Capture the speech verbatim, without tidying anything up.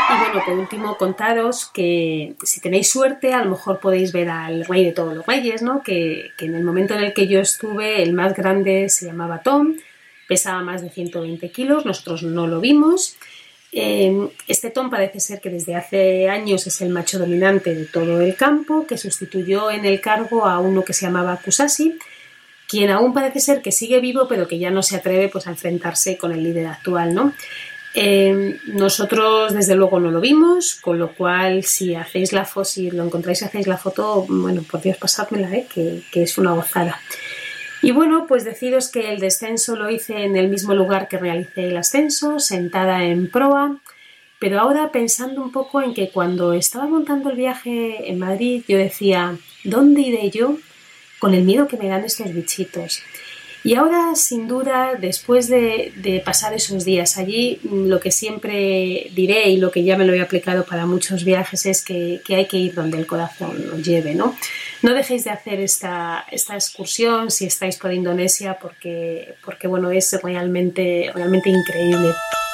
Y bueno, por último, contaros que si tenéis suerte, a lo mejor podéis ver al rey de todos los reyes, ¿no? Que, que en el momento en el que yo estuve, el más grande se llamaba Tom, pesaba más de ciento veinte kilos, nosotros no lo vimos. Eh, este Tom parece ser que desde hace años es el macho dominante de todo el campo, que sustituyó en el cargo a uno que se llamaba Kusasi, quien aún parece ser que sigue vivo, pero que ya no se atreve pues, a enfrentarse con el líder actual, ¿no? Eh, nosotros desde luego no lo vimos, con lo cual si hacéis la foto, si lo encontráis y hacéis la foto, bueno, por Dios, pasádmela, ¿eh? que, que es una gozada. Y bueno, pues deciros que el descenso lo hice en el mismo lugar que realicé el ascenso, sentada en proa, pero ahora pensando un poco en que cuando estaba montando el viaje en Madrid, yo decía, ¿dónde iré yo con el miedo que me dan estos bichitos? Y ahora, sin duda, después de, de pasar esos días allí, lo que siempre diré y lo que ya me lo he aplicado para muchos viajes es que, que hay que ir donde el corazón nos lleve, ¿no? No dejéis de hacer esta, esta excursión si estáis por Indonesia porque, porque bueno, es realmente, realmente increíble.